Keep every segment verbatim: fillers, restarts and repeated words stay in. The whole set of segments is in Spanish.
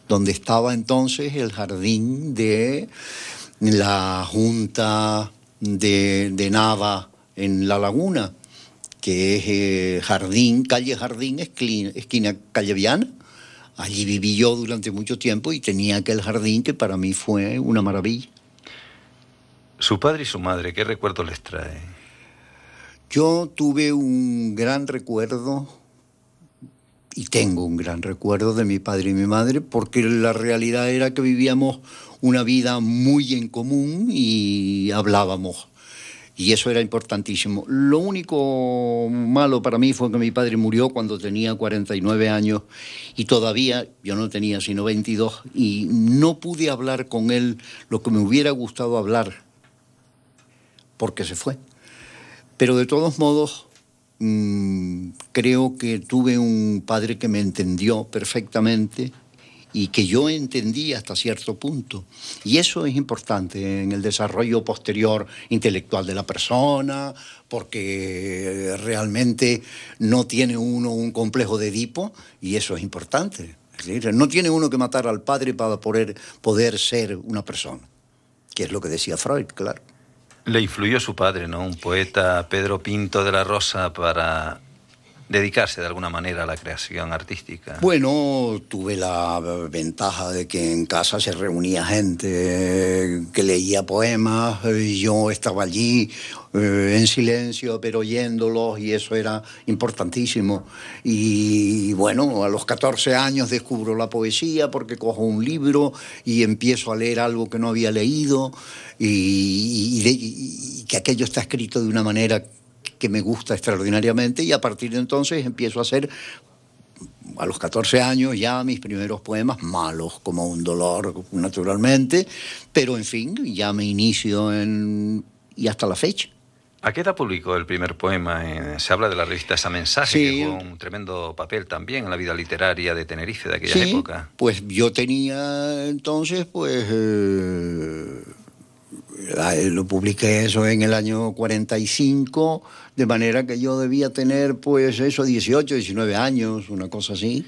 donde estaba entonces el jardín de la Junta de, de Nava en La Laguna, que es eh, Jardín, calle Jardín, esquina, esquina Calle Viana. Allí viví yo durante mucho tiempo y tenía aquel jardín que para mí fue una maravilla. Su padre y su madre, ¿qué recuerdos les trae? Yo tuve un gran recuerdo, y tengo un gran recuerdo de mi padre y mi madre, porque la realidad era que vivíamos una vida muy en común y hablábamos. Y eso era importantísimo. Lo único malo para mí fue que mi padre murió cuando tenía cuarenta y nueve años y todavía, yo no tenía sino veintidós, y no pude hablar con él lo que me hubiera gustado hablar, porque se fue. Pero de todos modos, mmm, creo que tuve un padre que me entendió perfectamente y que yo entendí hasta cierto punto. Y eso es importante en el desarrollo posterior intelectual de la persona, porque realmente no tiene uno un complejo de Edipo, y eso es importante. Es decir, no tiene uno que matar al padre para poder, poder ser una persona, que es lo que decía Freud, claro. Le influyó su padre, ¿no? Un poeta, Pedro Pinto de la Rosa, para dedicarse de alguna manera a la creación artística. Bueno, tuve la ventaja de que en casa se reunía gente que leía poemas, y yo estaba allí eh, en silencio, pero oyéndolos, y eso era importantísimo. Y bueno, a los catorce años descubro la poesía porque cojo un libro y empiezo a leer algo que no había leído, y, y, de, y que aquello está escrito de una manera que me gusta extraordinariamente, y a partir de entonces empiezo a hacer, a los catorce años, ya mis primeros poemas, malos como un dolor, naturalmente, pero en fin, ya me inicio en, y hasta la fecha. ¿A qué edad publicó el primer poema? Se habla de la revista Esa Mensaje, sí, que jugó un tremendo papel también en la vida literaria de Tenerife de aquella sí, época. Pues yo tenía entonces, pues... Eh, lo publiqué eso en el año cuarenta y cinco, de manera que yo debía tener pues eso, dieciocho, diecinueve años, una cosa así.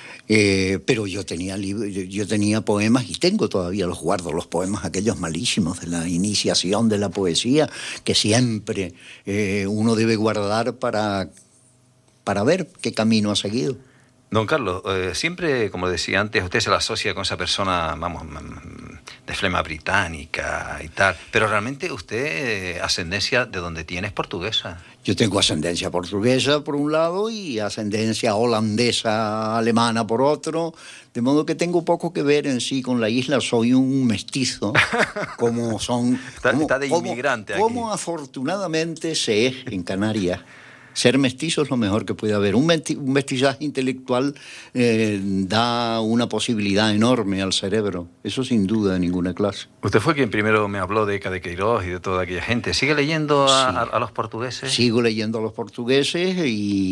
Eh, pero yo tenía libros, yo tenía poemas, y tengo todavía, los guardo, los poemas aquellos malísimos de la iniciación de la poesía, que siempre eh, uno debe guardar para, para ver qué camino ha seguido. Don Carlos, eh, siempre, como decía antes, usted se la asocia con esa persona, vamos, de flema británica y tal, pero realmente usted, eh, ascendencia de donde tiene, es portuguesa. Yo tengo ascendencia portuguesa por un lado y ascendencia holandesa, alemana por otro, de modo que tengo poco que ver en sí con la isla. Soy un mestizo, como son... está, como, está de inmigrante como, aquí. Como afortunadamente se es en Canarias. Ser mestizo es lo mejor que puede haber. Un, mesti un mestizaje intelectual eh, da una posibilidad enorme al cerebro. Eso sin duda de ninguna clase. Usted fue quien primero me habló de Eca de Queiroz y de toda aquella gente. ¿Sigue leyendo a, sí. a, a los portugueses? Sigo leyendo a los portugueses y,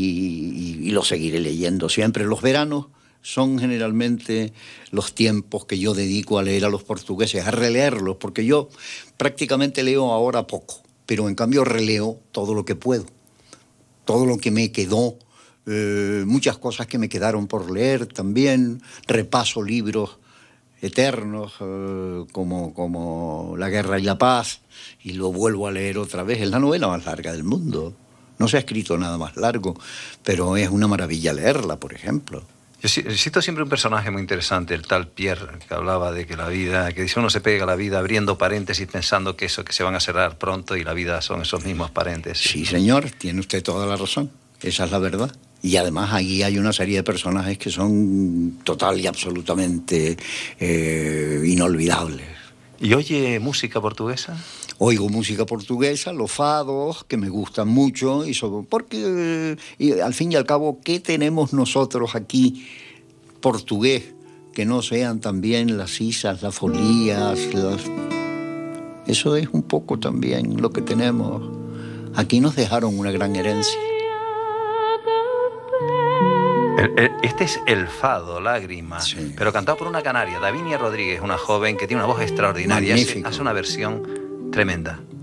y, y lo seguiré leyendo siempre. Los veranos son generalmente los tiempos que yo dedico a leer a los portugueses, a releerlos, porque yo prácticamente leo ahora poco, pero en cambio releo todo lo que puedo. Todo lo que me quedó, eh, muchas cosas que me quedaron por leer también, repaso libros eternos eh, como, como La Guerra y la Paz, y lo vuelvo a leer otra vez. Es la novela más larga del mundo. No se ha escrito nada más largo, pero es una maravilla leerla, por ejemplo. Yo cito siempre un personaje muy interesante, el tal Pierre, que hablaba de que la vida, que dice uno se pega a la vida abriendo paréntesis pensando que eso que se van a cerrar pronto, y la vida son esos mismos paréntesis. Sí, señor, tiene usted toda la razón, esa es la verdad. Y además ahí hay una serie de personajes que son total y absolutamente eh, inolvidables. ¿Y oye música portuguesa? Oigo música portuguesa, los fados, que me gustan mucho, y sobre, porque y al fin y al cabo, ¿qué tenemos nosotros aquí portugués que no sean también las isas, las folías? Las... Eso es un poco también lo que tenemos. Aquí nos dejaron una gran herencia. El, el, este es el fado, Lágrima, sí, pero cantado por una canaria, Davinia Rodríguez, una joven que tiene una voz extraordinaria, hace, hace una versión tremenda.